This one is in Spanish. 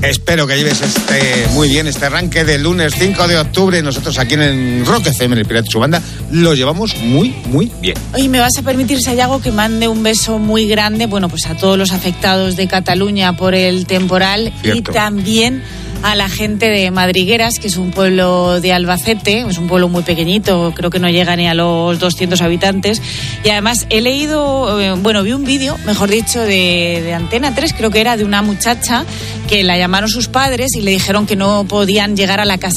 Espero que lleves muy bien este arranque del lunes 5 de octubre. Nosotros aquí en Rock FM, en el Pirata y su Banda, lo llevamos muy, muy bien. Hoy me vas a permitir, Sayago, que mande un beso muy grande, bueno, pues a todos los afectados de Cataluña por el temporal. Cierto. Y también a la gente de Madrigueras, que es un pueblo de Albacete, es un pueblo muy pequeñito, creo que no llega ni a los 200 habitantes. Y además he leído, vi un vídeo, mejor dicho, de Antena 3, creo que era, de una muchacha que la llamaron sus padres y le dijeron que no podían llegar a la casa